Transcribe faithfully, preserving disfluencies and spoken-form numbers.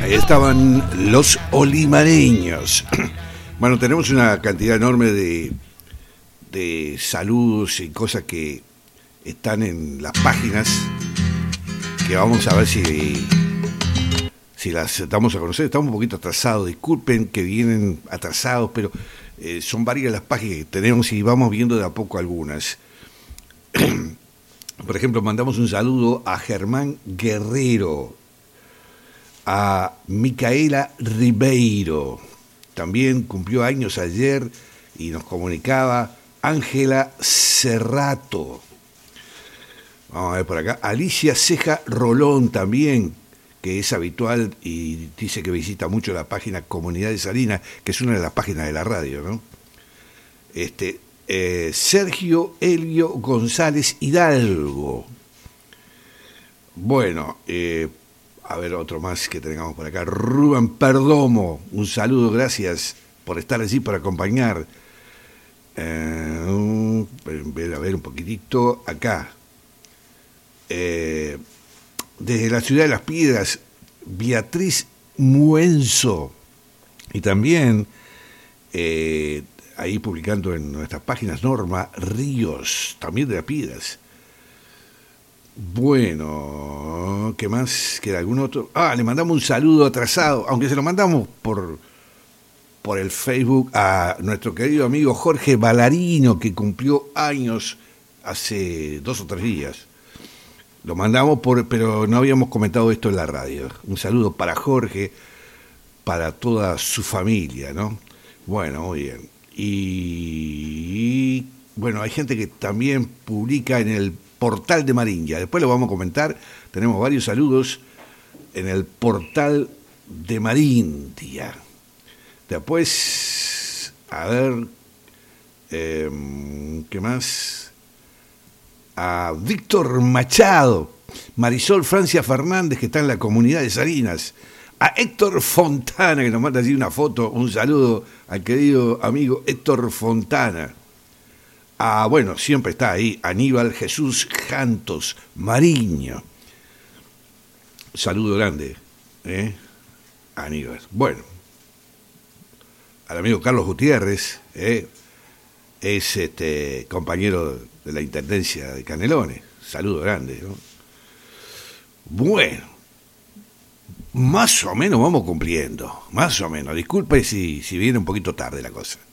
Ahí estaban los olimareños. Bueno, tenemos una cantidad enorme de, de saludos y cosas que están en las páginas que vamos a ver si, si las damos a conocer. Estamos un poquito atrasados, disculpen que vienen atrasados, pero eh, son varias las páginas que tenemos y vamos viendo de a poco algunas. Por ejemplo, mandamos un saludo a Germán Guerrero, a Micaela Ribeiro, también cumplió años ayer y nos comunicaba Ángela Cerrato. Vamos a ver por acá, Alicia Ceja Rolón también, que es habitual y dice que visita mucho la página Comunidad de Salinas, que es una de las páginas de la radio, ¿no? Este, eh, Sergio Elio González Hidalgo. Bueno, eh, a ver, otro más que tengamos por acá. Rubén Perdomo, un saludo, gracias por estar allí, por acompañar. Eh, a ver un poquitito acá. Eh, desde la ciudad de Las Piedras, Beatriz Muenzo. Y también, eh, ahí publicando en nuestras páginas, Norma Ríos, también de Las Piedras. Bueno, ¿qué más? ¿Queda algún otro? Ah, le mandamos un saludo atrasado, aunque se lo mandamos por, por el Facebook a nuestro querido amigo Jorge Balarino, que cumplió años hace dos o tres días. Lo mandamos, por, pero no habíamos comentado esto en la radio. Un saludo para Jorge, para toda su familia, ¿no? Bueno, muy bien. Y, bueno, hay gente que también publica en el portal de Marindia, después lo vamos a comentar, tenemos varios saludos en el portal de Marindia. Después, a ver, eh, ¿qué más? A Víctor Machado, Marisol Francia Fernández, que está en la Comunidad de Salinas, a Héctor Fontana, que nos manda allí una foto, un saludo al querido amigo Héctor Fontana. Ah, bueno, siempre está ahí, Aníbal Jesús Jantos Mariño. Saludo grande, ¿eh? Aníbal. Bueno, al amigo Carlos Gutiérrez, ¿eh? Es este compañero de la Intendencia de Canelones. Saludo grande, ¿no? Bueno, más o menos vamos cumpliendo, más o menos. Disculpe si, si viene un poquito tarde la cosa.